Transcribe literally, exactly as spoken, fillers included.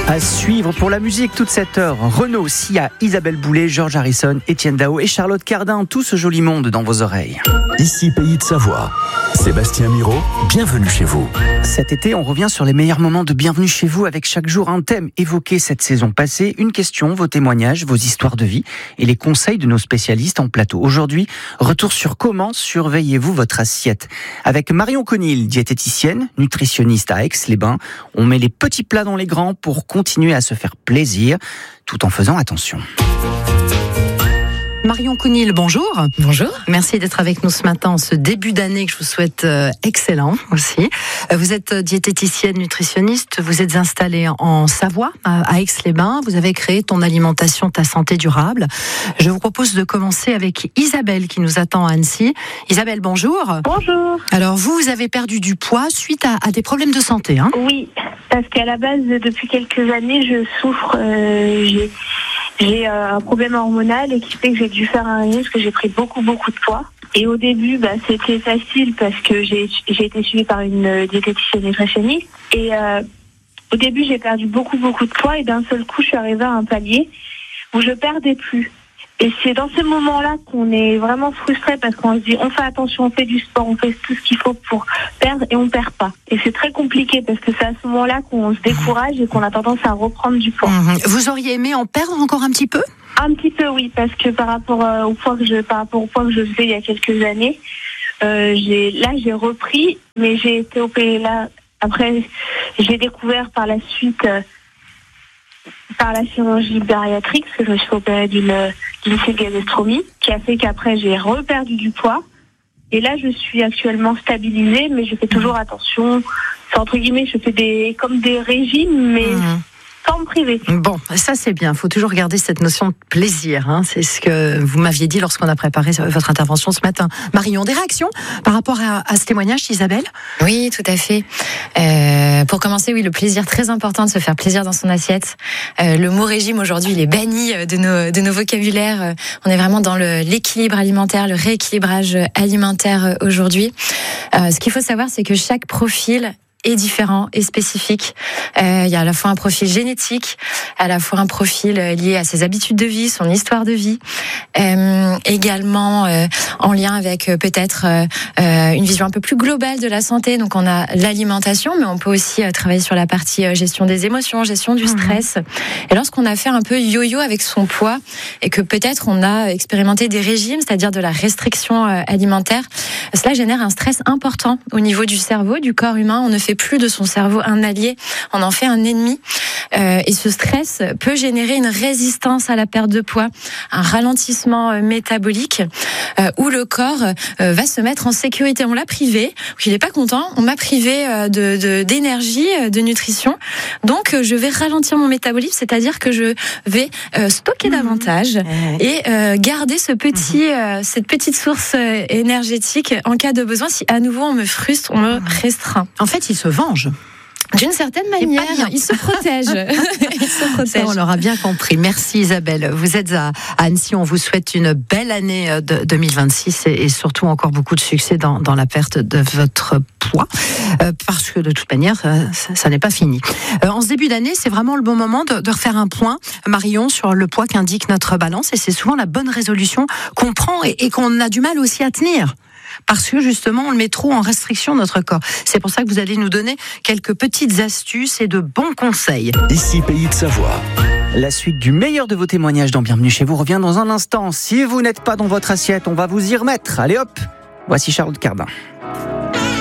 À suivre pour la musique toute cette heure, Renaud, Sia, Isabelle Boulay, George Harrison, Étienne Dao et Charlotte Cardin, tout ce joli monde dans vos oreilles. Ici Pays de Savoie, Sébastien Miro, bienvenue chez vous. Cet été, on revient sur les meilleurs moments de Bienvenue chez vous avec chaque jour un thème évoqué cette saison passée, une question, vos témoignages, vos histoires de vie et les conseils de nos spécialistes en plateau. Aujourd'hui, retour sur comment surveillez-vous votre assiette. Avec Marion Conil, diététicienne, nutritionniste à Aix-les-Bains, on met les petits plats dans les grands pour continuer à se faire plaisir, tout en faisant attention. Marion Conil, bonjour. Bonjour. Merci d'être avec nous ce matin, en ce début d'année que je vous souhaite euh, excellent aussi. Euh, vous êtes diététicienne, nutritionniste, vous êtes installée en Savoie, à, à Aix-les-Bains. Vous avez créé Ton alimentation, ta santé durable. Je vous propose de commencer avec Isabelle qui nous attend à Annecy. Isabelle, bonjour. Bonjour. Alors vous, vous avez perdu du poids suite à, à des problèmes de santé, hein ? Oui, parce qu'à la base, depuis quelques années, je souffre, euh, j'ai, j'ai euh, un problème hormonal et qui fait que j'ai dû faire un régime parce que j'ai pris beaucoup, beaucoup de poids. Et au début, bah, c'était facile parce que j'ai, j'ai été suivie par une diététicienne nutritionniste. Et euh, au début, j'ai perdu beaucoup, beaucoup de poids et d'un seul coup, je suis arrivée à un palier où je perdais plus. Et c'est dans ce moment-là qu'on est vraiment frustré parce qu'on se dit on fait attention, on fait du sport, on fait tout ce qu'il faut pour perdre et on perd pas. Et c'est très compliqué parce que c'est à ce moment-là qu'on se décourage et qu'on a tendance à reprendre du poids. Mmh. Vous auriez aimé en perdre encore un petit peu ? Un petit peu, oui, parce que par rapport euh, au poids que je par rapport au poids que je faisais il y a quelques années, euh, j'ai là j'ai repris, mais j'ai été opérée là. Après, j'ai découvert par la suite. Euh, par la chirurgie bariatrique, parce que je me suis opérée d'une, d'une sylgastromie, qui a fait qu'après j'ai reperdu du poids. Et là, je suis actuellement stabilisée, mais je fais toujours attention. C'est entre guillemets, je fais des comme des régimes, mais mmh. sans me priver. Bon, ça c'est bien. Il faut toujours garder cette notion de plaisir. Hein. C'est ce que vous m'aviez dit lorsqu'on a préparé votre intervention ce matin. Marion, des réactions par rapport à, à ce témoignage, Isabelle ? Oui, tout à fait. Euh, pour commencer, oui, le plaisir, très important de se faire plaisir dans son assiette. Euh, le mot régime aujourd'hui, il est banni de nos, de nos vocabulaires. On est vraiment dans le, l'équilibre alimentaire, le rééquilibrage alimentaire aujourd'hui. Euh, ce qu'il faut savoir, c'est que chaque profil est différent et spécifique. Euh, il y a à la fois un profil génétique, à la fois un profil lié à ses habitudes de vie, son histoire de vie, euh, également euh, en lien avec euh, peut-être euh, une vision un peu plus globale de la santé. Donc on a l'alimentation, mais on peut aussi euh, travailler sur la partie euh, gestion des émotions, gestion du stress. Mmh. Et lorsqu'on a fait un peu yo-yo avec son poids et que peut-être on a expérimenté des régimes, c'est-à-dire de la restriction euh, alimentaire, cela génère un stress important au niveau du cerveau, du corps humain. On ne fait plus de son cerveau un allié, on en fait un ennemi. Euh, et ce stress peut générer une résistance à la perte de poids, un ralentissement euh, métabolique, euh, où le corps euh, va se mettre en sécurité. On l'a privé, il n'est pas content, on m'a privé euh, de, de, d'énergie, euh, de nutrition, donc euh, je vais ralentir mon métabolisme, c'est-à-dire que je vais euh, stocker mmh. davantage mmh. et euh, garder ce petit, mmh. euh, cette petite source euh, énergétique en cas de besoin. Si à nouveau on me frustre, on me restreint. En fait, il se venge. D'une certaine manière, il se protège. il se protège. Ça, on l'aura bien compris. Merci Isabelle. Vous êtes à Annecy. On vous souhaite une belle année de deux mille vingt-six et, et surtout encore beaucoup de succès dans, dans la perte de votre poids. Euh, parce que de toute manière, ça, ça n'est pas fini. Euh, en ce début d'année, c'est vraiment le bon moment de, de refaire un point, Marion, sur le poids qu'indique notre balance. Et c'est souvent la bonne résolution qu'on prend et, et qu'on a du mal aussi à tenir. Parce que justement, on le met trop en restriction notre corps. C'est pour ça que vous allez nous donner quelques petites astuces et de bons conseils. Ici Pays de Savoie. La suite du meilleur de vos témoignages dans Bienvenue chez vous revient dans un instant. Si vous n'êtes pas dans votre assiette, on va vous y remettre. Allez hop, voici Charlotte Cardin.